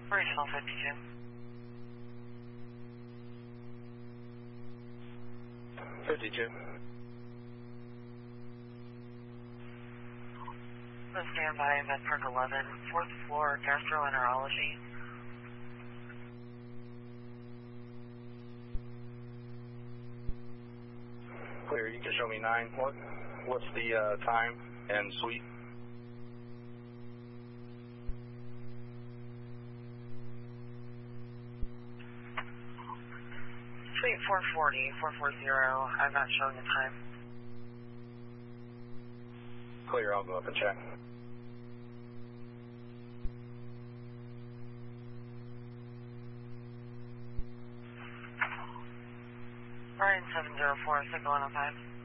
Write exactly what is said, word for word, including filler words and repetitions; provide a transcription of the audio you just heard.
Regional fifty-two. fifty-two. Stand by MedPark eleven, fourth floor, gastroenterology. Clear, you can show me nine. What, what's the uh, time and suite? Suite four forty, four forty, I'm not showing the time. Clear, I'll go up and check. Ryan seven zero four, signal one oh five.